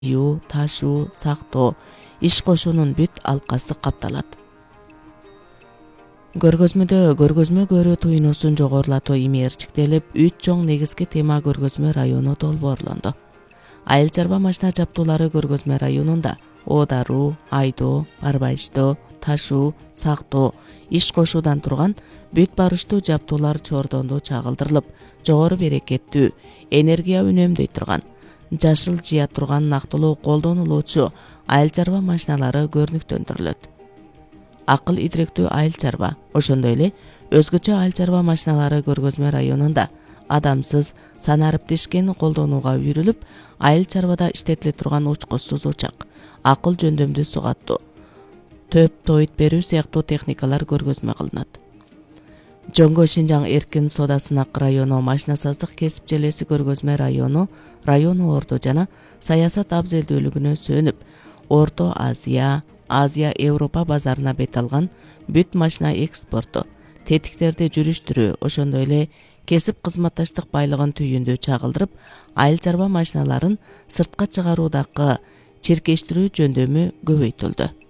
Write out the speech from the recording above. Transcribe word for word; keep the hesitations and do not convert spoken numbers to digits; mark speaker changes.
Speaker 1: ю, ташуу, сактоо, иш кошуунун бүт алкасы капталат. Көргөзмөдө көргөзмө көрүү туйнусун жогорулатуу эми ээрчиктелип, үч чоң негизги тема көргөзмө району долбоорлонду. Айыл чарба машина жабдуулары көргөзмө районунда оодаруу, айдоо, арба иштөө, ташуу, сактоо, иш кошуудан турган бүт барыштуу жабдуулар чордондо чагылдырылып, жогору берекеттүү, энергия үнөмдөй турган, жашыл жыя турган нактылуу колдонулуучу айыл чарба машиналары көрнүктөндүрүлөт. Акыл идиректүү айыл чарба, ошондой эле өзгөчө айыл чарба машиналары көргөзмө районунда адамсыз, санариптешкен колдонууга үйрүлүп, айыл чарбада иштетиле турган учкучсуз учак, акыл жөндөмдүү сук аттуу, төп тойут берүү сыяктуу техникалар көргөзмө кылынат. Жоңго Шинжаң эркин соода сынак району, машинасаздык кесип желеси көргөзмө району, район орду жана саясат абзелдүүлүгүнө сөнүп, Орто Азия, Азия Европа базарына бет алган бүт машина экспорту, тетиктерди жүрүштүрүү, ошондой эле кесип кызматташтык байлыгын түйүндү чагылдырып, айыл чарба машиналарын сыртка чыгаруудагы чиркештирүү жөндөмү көбөйтүлдү.